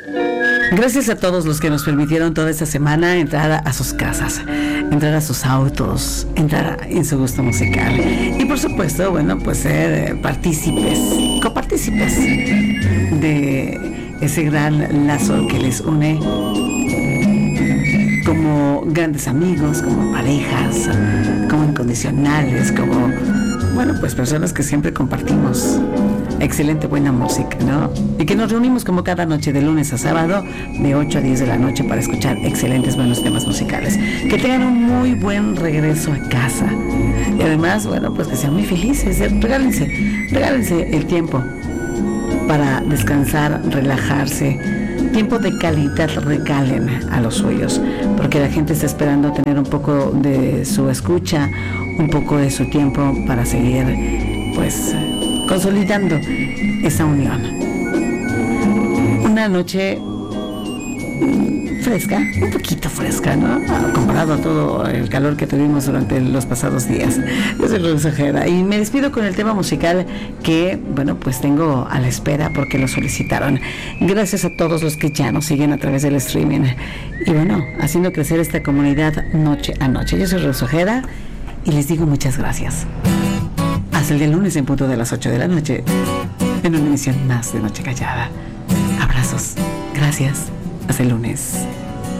Gracias a todos los que nos permitieron toda esta semana entrar a sus casas, entrar a sus autos, entrar en su gusto musical. Y por supuesto, bueno, pues ser partícipes, copartícipes de ese gran lazo que les une como grandes amigos, como parejas, como incondicionales, como, bueno, pues personas que siempre compartimos excelente buena música, ¿no? Y que nos reunimos como cada noche de lunes a sábado de 8 a 10 de la noche para escuchar excelentes buenos temas musicales. Que tengan un muy buen regreso a casa. Y además, bueno, pues que sean muy felices. Regálense el tiempo para descansar, relajarse. Tiempo de calidad, regalen a los suyos, porque la gente está esperando tener un poco de su escucha, un poco de su tiempo para seguir, pues, consolidando esa unión. Una noche fresca, un poquito fresca, ¿no? Comparado a todo el calor que tuvimos durante los pasados días. Yo soy Luis Ojeda y me despido con el tema musical que, bueno, pues tengo a la espera porque lo solicitaron. Gracias a todos los que ya nos siguen a través del streaming y, bueno, haciendo crecer esta comunidad noche a noche. Yo soy Luis Ojeda y les digo muchas gracias. Hasta el día lunes en punto de las 8 de la noche en una emisión más de Noche Callada. Abrazos. Gracias. Hasta el lunes.